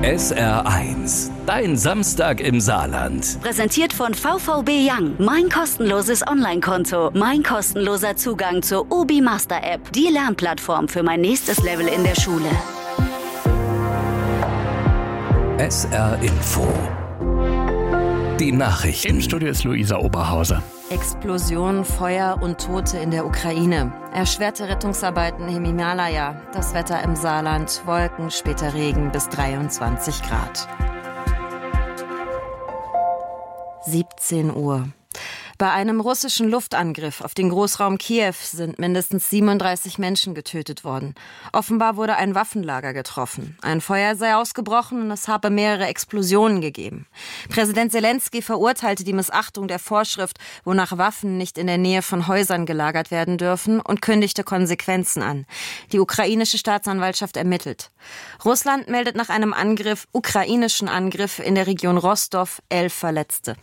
SR1, dein Samstag im Saarland. Präsentiert von VVB Young. Mein kostenloses Online-Konto. Mein kostenloser Zugang zur Obi Master App. Die Lernplattform für mein nächstes Level in der Schule. SR Info. Die Nachrichten. Im Studio ist Luisa Oberhauser. Explosion, Feuer und Tote in der Ukraine. Erschwerte Rettungsarbeiten im Himalaya. Das Wetter im Saarland. Wolken, später Regen bis 23 Grad. 17 Uhr. Bei einem russischen Luftangriff auf den Großraum Kiew sind mindestens 37 Menschen getötet worden. Offenbar wurde ein Waffenlager getroffen. Ein Feuer sei ausgebrochen und es habe mehrere Explosionen gegeben. Präsident Zelensky verurteilte die Missachtung der Vorschrift, wonach Waffen nicht in der Nähe von Häusern gelagert werden dürfen, und kündigte Konsequenzen an. Die ukrainische Staatsanwaltschaft ermittelt. Russland meldet nach einem ukrainischen Angriff in der Region Rostov 11 Verletzte.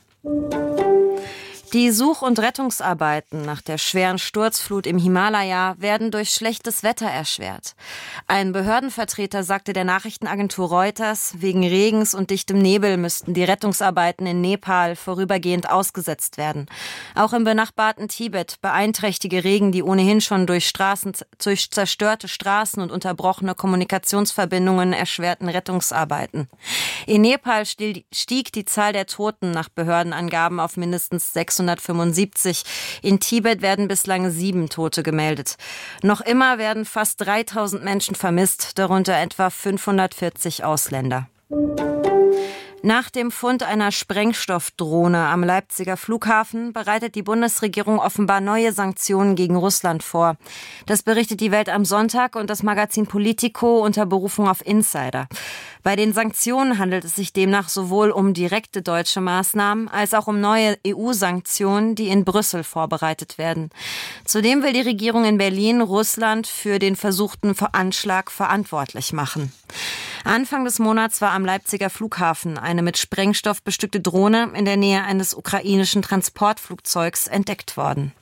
Die Such- und Rettungsarbeiten nach der schweren Sturzflut im Himalaya werden durch schlechtes Wetter erschwert. Ein Behördenvertreter sagte der Nachrichtenagentur Reuters, wegen Regens und dichtem Nebel müssten die Rettungsarbeiten in Nepal vorübergehend ausgesetzt werden. Auch im benachbarten Tibet beeinträchtige Regen die ohnehin schon durch zerstörte Straßen und unterbrochene Kommunikationsverbindungen erschwerten Rettungsarbeiten. In Nepal stieg die Zahl der Toten nach Behördenangaben auf mindestens 675. In Tibet werden bislang 7 Tote gemeldet. Noch immer werden fast 3000 Menschen vermisst, darunter etwa 540 Ausländer. Nach dem Fund einer Sprengstoffdrohne am Leipziger Flughafen bereitet die Bundesregierung offenbar neue Sanktionen gegen Russland vor. Das berichtet die Welt am Sonntag und das Magazin Politico unter Berufung auf Insider. Bei den Sanktionen handelt es sich demnach sowohl um direkte deutsche Maßnahmen als auch um neue EU-Sanktionen, die in Brüssel vorbereitet werden. Zudem will die Regierung in Berlin Russland für den versuchten Anschlag verantwortlich machen. Anfang des Monats war am Leipziger Flughafen eine mit Sprengstoff bestückte Drohne in der Nähe eines ukrainischen Transportflugzeugs entdeckt worden.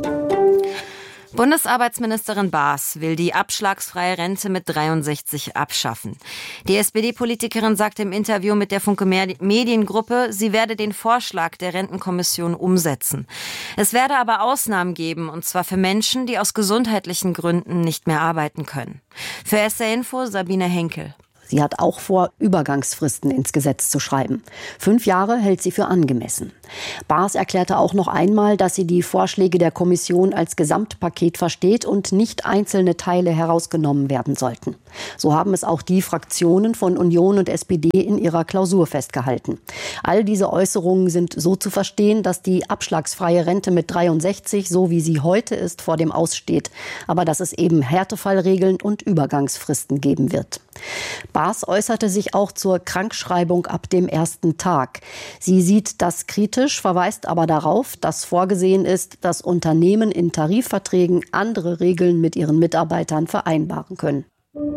Bundesarbeitsministerin Baas will die abschlagsfreie Rente mit 63 abschaffen. Die SPD-Politikerin sagte im Interview mit der Funke Mediengruppe, sie werde den Vorschlag der Rentenkommission umsetzen. Es werde aber Ausnahmen geben, und zwar für Menschen, die aus gesundheitlichen Gründen nicht mehr arbeiten können. Für SR Info Sabine Henkel. Sie hat auch vor, Übergangsfristen ins Gesetz zu schreiben. 5 Jahre hält sie für angemessen. Baas erklärte auch noch einmal, dass sie die Vorschläge der Kommission als Gesamtpaket versteht und nicht einzelne Teile herausgenommen werden sollten. So haben es auch die Fraktionen von Union und SPD in ihrer Klausur festgehalten. All diese Äußerungen sind so zu verstehen, dass die abschlagsfreie Rente mit 63, so wie sie heute ist, vor dem Aus steht. Aber dass es eben Härtefallregeln und Übergangsfristen geben wird. Baas äußerte sich auch zur Krankschreibung ab dem ersten Tag. Sie sieht das kritisch, verweist aber darauf, dass vorgesehen ist, dass Unternehmen in Tarifverträgen andere Regeln mit ihren Mitarbeitern vereinbaren können.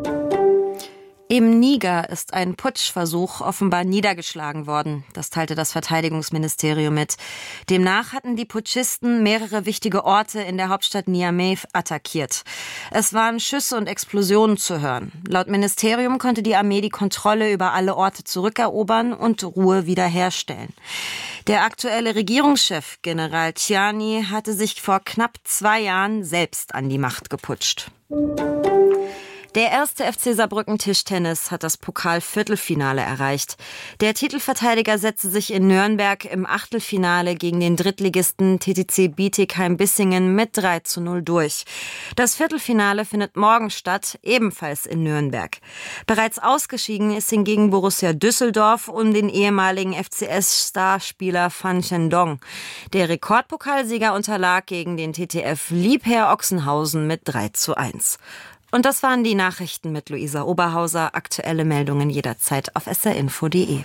Im Niger ist ein Putschversuch offenbar niedergeschlagen worden. Das teilte das Verteidigungsministerium mit. Demnach hatten die Putschisten mehrere wichtige Orte in der Hauptstadt Niamey attackiert. Es waren Schüsse und Explosionen zu hören. Laut Ministerium konnte die Armee die Kontrolle über alle Orte zurückerobern und Ruhe wiederherstellen. Der aktuelle Regierungschef, General Tchiani, hatte sich vor knapp 2 Jahren selbst an die Macht geputscht. Der erste FC Saarbrücken Tischtennis hat das Pokal-Viertelfinale erreicht. Der Titelverteidiger setzte sich in Nürnberg im Achtelfinale gegen den Drittligisten TTC Bietigheim-Bissingen mit 3:0 durch. Das Viertelfinale findet morgen statt, ebenfalls in Nürnberg. Bereits ausgeschieden ist hingegen Borussia Düsseldorf um den ehemaligen FCS-Starspieler Fan Shendong. Der Rekordpokalsieger unterlag gegen den TTF Liebherr Ochsenhausen mit 3:1. Und das waren die Nachrichten mit Luisa Oberhauser. Aktuelle Meldungen jederzeit auf srinfo.de.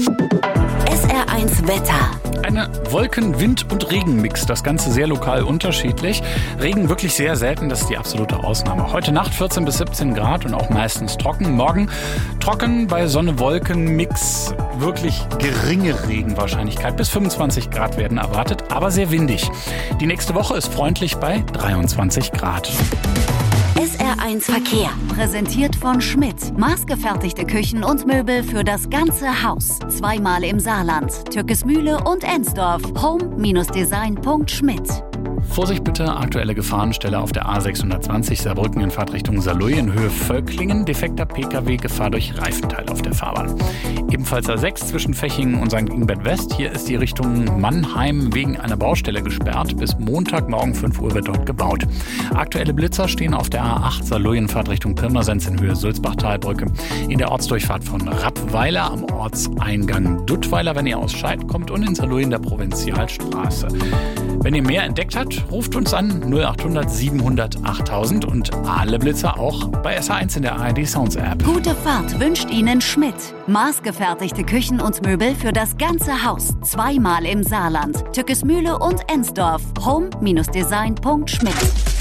SR1 Wetter. Eine Wolken-, Wind- und Regenmix. Das Ganze sehr lokal unterschiedlich. Regen wirklich sehr selten, das ist die absolute Ausnahme. Heute Nacht 14 bis 17 Grad und auch meistens trocken. Morgen trocken bei Sonne-Wolken-Mix. Wirklich geringe Regenwahrscheinlichkeit. Bis 25 Grad werden erwartet, aber sehr windig. Die nächste Woche ist freundlich bei 23 Grad. SR1 Verkehr. Präsentiert von Schmidt. Maßgefertigte Küchen und Möbel für das ganze Haus. Zweimal im Saarland. Türkesmühle und Ensdorf. home-design.schmidt. Vorsicht bitte, aktuelle Gefahrenstelle auf der A620 Saarbrücken in Fahrtrichtung Saarlouis in Höhe Völklingen. Defekter Pkw, Gefahr durch Reifenteil auf der Fahrbahn. Ebenfalls A6 zwischen Fechingen und St. Ingbert West. Hier ist die Richtung Mannheim wegen einer Baustelle gesperrt. Bis Montagmorgen 5 Uhr wird dort gebaut. Aktuelle Blitzer stehen auf der A8 Saarlouis in Fahrtrichtung Pirmasens in Höhe Sulzbach-Talbrücke. In der Ortsdurchfahrt von Rappweiler am Ortseingang Duttweiler. Wenn ihr ausscheidet, kommt und in Saarlouis in der Provinzialstraße. Wenn ihr mehr entdeckt habt, ruft uns an 0800 700 8000 und alle Blitzer auch bei SA1 in der ARD Sounds App. Gute Fahrt wünscht Ihnen Schmidt. Maßgefertigte Küchen und Möbel für das ganze Haus. Zweimal im Saarland. Türkesmühle und Ensdorf. home-design.schmidt.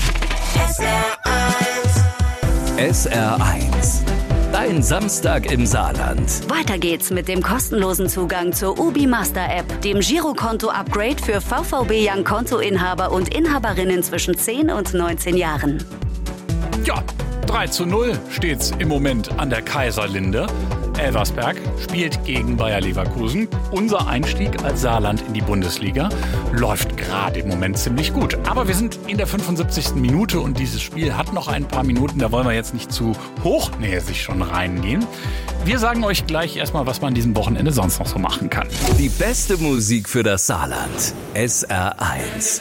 SR1. Dein Samstag im Saarland. Weiter geht's mit dem kostenlosen Zugang zur UBI Master App, dem Girokonto-Upgrade für VVB Young Kontoinhaber und Inhaberinnen zwischen 10 und 19 Jahren. Ja, 3:0 steht's im Moment an der Kaiserlinde. Elversberg spielt gegen Bayer Leverkusen. Unser Einstieg als Saarland in die Bundesliga läuft gerade im Moment ziemlich gut. Aber wir sind in der 75. Minute und dieses Spiel hat noch ein paar Minuten. Da wollen wir jetzt nicht zu hochnäsig schon reingehen. Wir sagen euch gleich erstmal, was man an diesem Wochenende sonst noch so machen kann. Die beste Musik für das Saarland. SR1.